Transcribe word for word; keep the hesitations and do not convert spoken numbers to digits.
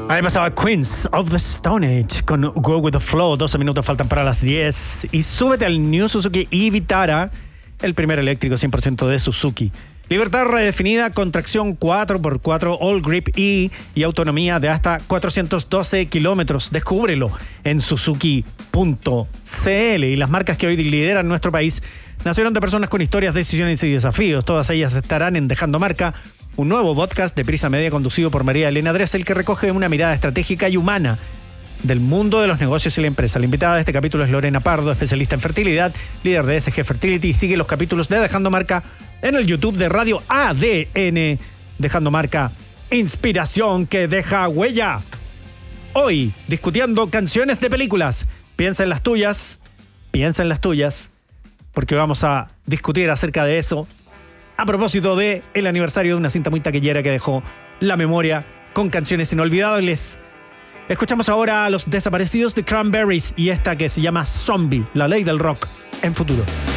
Ahí pasaba Queens of the Stone Age con Go With The Flow. doce minutos faltan para las diez. Y súbete al New Suzuki e-Vitara, el primer eléctrico cien por ciento de Suzuki. Libertad redefinida con tracción cuatro por cuatro All Grip E y autonomía de hasta cuatrocientos doce kilómetros. Descúbrelo en suzuki punto c l. Y las marcas que hoy lideran nuestro país nacieron de personas con historias, decisiones y desafíos. Todas ellas estarán en Dejando Marca, un nuevo podcast de Prisa Media conducido por María Elena Dressel, que recoge una mirada estratégica y humana del mundo de los negocios y la empresa. La invitada de este capítulo es Lorena Pardo, especialista en fertilidad, líder de S G Fertility, y sigue los capítulos de Dejando Marca en el YouTube de Radio A D N. Dejando Marca, inspiración que deja huella. Hoy, discutiendo canciones de películas. Piensa en las tuyas, piensa en las tuyas, porque vamos a discutir acerca de eso a propósito de el aniversario de una cinta muy taquillera que dejó la memoria con canciones inolvidables. Escuchamos ahora a los Desaparecidos de Cranberries y esta que se llama Zombie, la ley del rock en Futuro.